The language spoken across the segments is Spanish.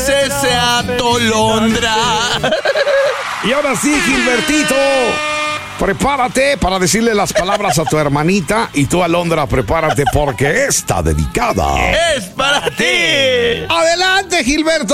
Ese atolondra. Y ahora sí, Gilbertito, prepárate para decirle las palabras a tu hermanita. Y tú, Alondra, prepárate porque esta dedicada ¡Es para ti! ¡Adelante, Gilberto!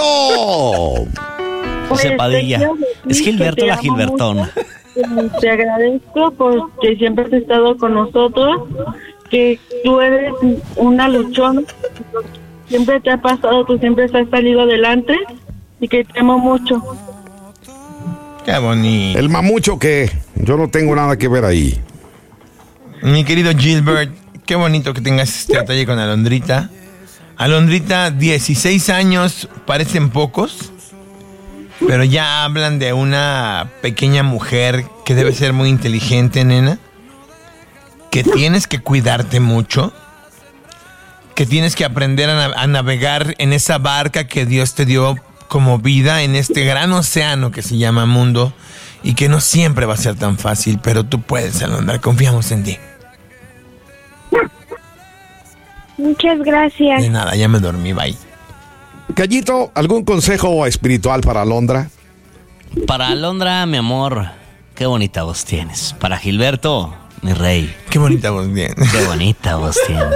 José Padilla. Es Gilberto la Gilbertona. Te agradezco porque siempre has estado con nosotros, que tú eres una luchona, siempre te ha pasado, tú siempre has salido adelante y que te amo mucho. Qué bonito. El mamucho que yo no tengo nada que ver ahí. Mi querido Gilbert, qué bonito que tengas este detalle con Alondrita. Alondrita, 16 años, parecen pocos, pero ya hablan de una pequeña mujer que debe ser muy inteligente, nena. Que tienes que cuidarte mucho. Que tienes que aprender a navegar en esa barca que Dios te dio como vida en este gran océano que se llama mundo. Y que no siempre va a ser tan fácil, pero tú puedes, Alondra. Confiamos en ti. Muchas gracias. De nada, ya me dormí, bye. Gallito, ¿algún consejo espiritual para Alondra? Para Alondra, mi amor, qué bonita voz tienes. Para Gilberto, mi rey, Qué bonita voz bien. qué bonita voz tienes.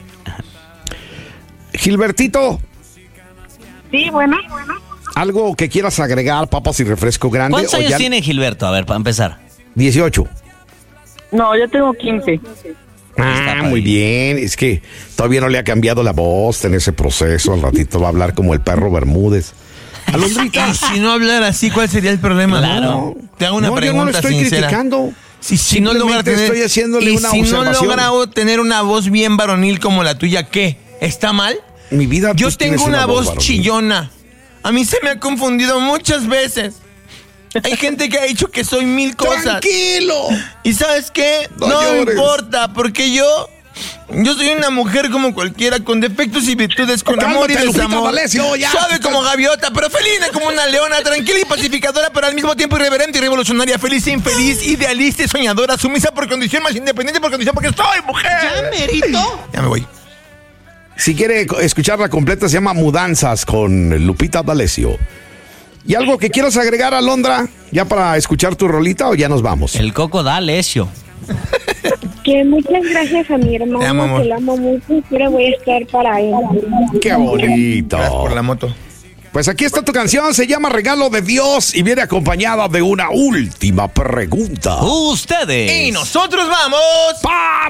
Gilbertito, Sí, bueno. ¿algo que quieras agregar, papas y refresco grande? ¿Cuántos o años ya- tiene Gilberto? A ver, para empezar. 18. No, yo tengo 15. Está Muy bien, es que todavía no le ha cambiado la voz en ese proceso. Al ratito va a hablar como el perro Bermúdez. Alondrita. Y si no hablara así, ¿cuál sería el problema? Claro. No. Te hago una No, yo pregunta no lo estoy sincera. criticando. Si no logra Simplemente tener, estoy haciéndole y una si no observación. logra tener una voz bien varonil como la tuya, ¿qué? ¿Está mal? Mi vida, Yo tú tienes tengo una voz varonil. chillona. A mí se me ha confundido muchas veces. Hay gente que ha dicho que soy mil cosas. ¡Tranquilo! ¿Y sabes qué? No No llores. importa, porque yo soy una mujer como cualquiera, con defectos y virtudes, con amor y Cálmate, Lupita desamor. D'Alessio, ya. Suave como gaviota, pero felina como una leona, tranquila y pacificadora, pero al mismo tiempo irreverente y revolucionaria, feliz e infeliz, idealista y soñadora, sumisa por condición, más independiente por condición, porque soy mujer. ¿Ya, merito? Ya me voy. Si quiere escucharla completa, se llama Mudanzas con Lupita D'Alessio. ¿Y algo que quieras agregar, Alondra? ¿Ya para escuchar tu rolita o ya nos vamos? El Coco da Alessio. Que muchas gracias a mi hermano, Te amo, amor. que la amo mucho y siempre voy a estar para él. ¡Qué bonito! Gracias por la moto. Pues aquí está tu canción, se llama Regalo de Dios y viene acompañada de una última pregunta. Ustedes. Y nosotros vamos. ¡Pa'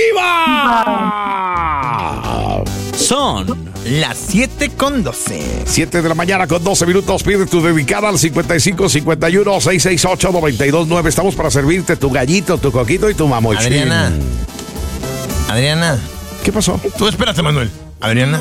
arriba! Son Las 7:12. 7 de la mañana con 12 minutos. Pide tu dedicada al 5551-668-929. Estamos para servirte tu gallito, tu coquito y tu mamochín. Adriana. Adriana. ¿Qué pasó? Tú espérate, Manuel. Adriana.